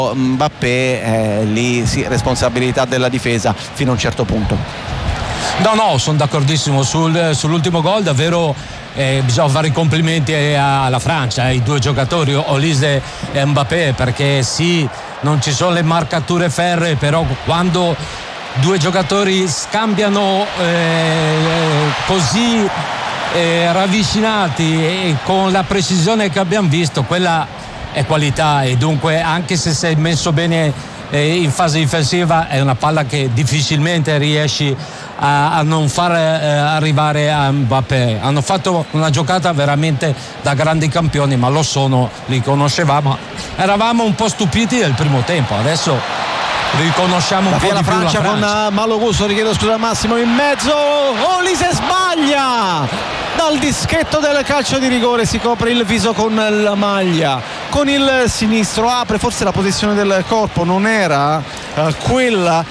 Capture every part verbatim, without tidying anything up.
Mbappé, eh, lì sì, responsabilità della difesa fino a un certo punto. No, no, sono d'accordissimo sul, sull'ultimo gol, davvero eh, bisogna fare i complimenti alla Francia, ai due giocatori, Olise e Mbappé, perché sì, non ci sono le marcature ferree, però quando due giocatori scambiano eh, così eh, ravvicinati e con la precisione che abbiamo visto, quella è qualità, e dunque anche se sei messo bene eh, in fase difensiva è una palla che difficilmente riesci a, a non far eh, arrivare a Mbappé. Hanno fatto una giocata veramente da grandi campioni, ma lo sono, li conoscevamo, eravamo un po' stupiti del primo tempo, adesso riconosciamo un la po' di la più Francia, la Francia con Malo Gusto, richiedo scusa Massimo, in mezzo Olise sbaglia dal dischetto del calcio di rigore, si copre il viso con la maglia, con il sinistro apre, forse la posizione del corpo non era eh, quella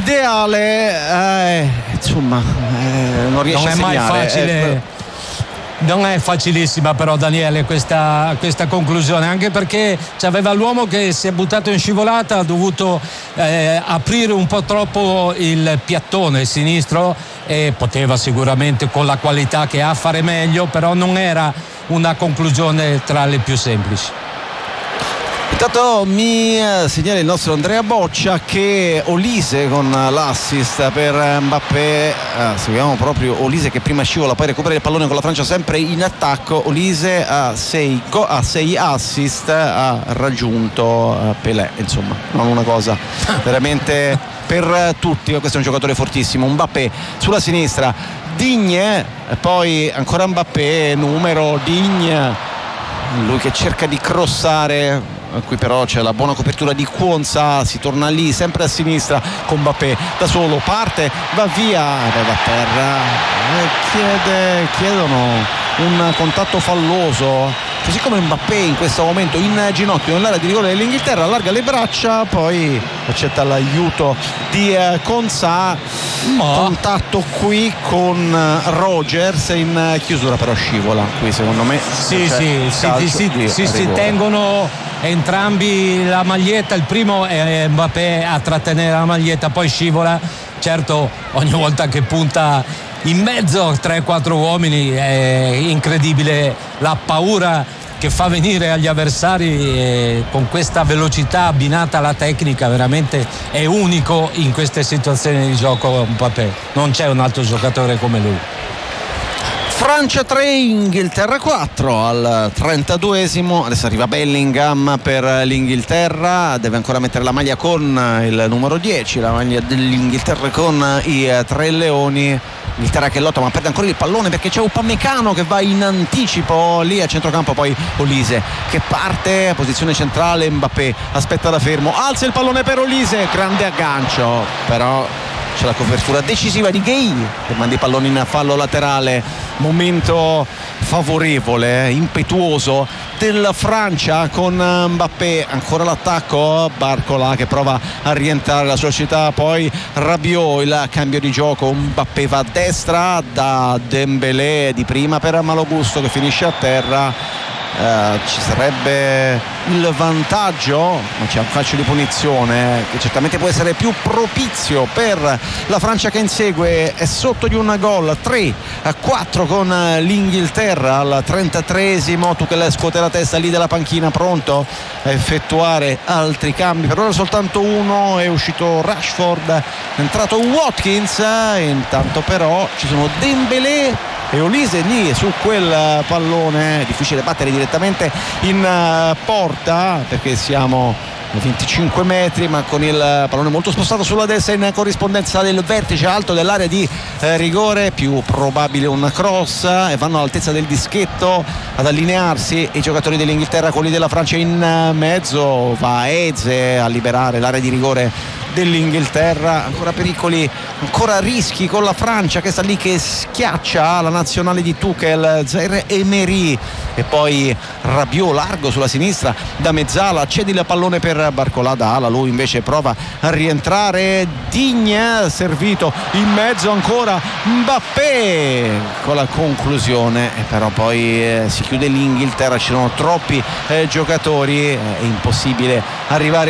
ideale, eh, insomma eh, non riesce non a è mai segnare, facile eh, Non è facilissima però, Daniele, questa, questa conclusione, anche perché c'aveva l'uomo che si è buttato in scivolata, ha dovuto eh, aprire un po' troppo il piattone sinistro e poteva sicuramente, con la qualità che ha, fare meglio, però non era una conclusione tra le più semplici. Intanto mi segnala il nostro Andrea Boccia che Olise con l'assist per Mbappé, eh, seguiamo proprio Olise che prima scivola, poi recupera il pallone con la Francia sempre in attacco. Olise ha sei, go- ha sei assist, ha raggiunto eh, Pelé, insomma non una cosa veramente per tutti, questo è un giocatore fortissimo. Mbappé sulla sinistra, Digne, e poi ancora Mbappé, numero Digne, lui che cerca di crossare, qui però c'è la buona copertura di Quonsa, si torna lì sempre a sinistra con Mbappé da solo, parte, va via, va a terra, eh, chiede, chiedono un contatto falloso, così come Mbappé in questo momento in ginocchio nell'area di rigore dell'Inghilterra, allarga le braccia, poi accetta l'aiuto di eh, Quonsa, contatto qui con Rogers in chiusura, però scivola qui secondo me. Sì, sì, si, si, si, si tengono entrambi la maglietta, il primo è Mbappé a trattenere la maglietta, poi scivola, certo ogni volta che punta in mezzo a tre quattro uomini è incredibile la paura che fa venire agli avversari, e con questa velocità abbinata alla tecnica veramente è unico in queste situazioni di gioco Mbappé, non c'è un altro giocatore come lui. Francia tre, Inghilterra quattro al trentaduesimo, adesso arriva Bellingham per l'Inghilterra, deve ancora mettere la maglia con il numero dieci, la maglia dell'Inghilterra con i tre leoni. Inghilterra che lotta ma perde ancora il pallone perché c'è Upamecano che va in anticipo lì a centrocampo, poi Olise che parte a posizione centrale, Mbappé aspetta da fermo, alza il pallone per Olise, grande aggancio, però c'è la copertura decisiva di Gay che manda i palloni in fallo laterale. Momento favorevole, impetuoso della Francia con Mbappé, ancora l'attacco, Barcola che prova a rientrare la sua città, poi Rabiot, il cambio di gioco, Mbappé va a destra da Dembélé di prima per Malo Gusto che finisce a terra. Uh, ci sarebbe il vantaggio, ma c'è un calcio di punizione che certamente può essere più propizio per la Francia che insegue, è sotto di un gol, tre a quattro con l'Inghilterra al trentatreesimo. Tuchel scuote la testa lì della panchina, pronto a effettuare altri cambi, per ora soltanto uno, è uscito Rashford, è entrato Watkins, intanto però ci sono Dembélé e Olise lì su quel pallone, è difficile battere direttamente in porta perché siamo a venticinque metri, ma con il pallone molto spostato sulla destra in corrispondenza del vertice alto dell'area di eh, rigore, più probabile un cross, e vanno all'altezza del dischetto ad allinearsi i giocatori dell'Inghilterra, quelli della Francia in mezzo, va Eze a liberare l'area di rigore dell'Inghilterra, ancora pericoli, ancora rischi con la Francia che sta lì che schiaccia la nazionale di Tuchel, Zaire Emery, e poi Rabiot largo sulla sinistra da mezzala, cede il pallone per Barcola da ala, lui invece prova a rientrare, Digne servito in mezzo, ancora Mbappé con la conclusione, e però poi eh, si chiude l'Inghilterra, ci sono troppi eh, giocatori, è impossibile arrivare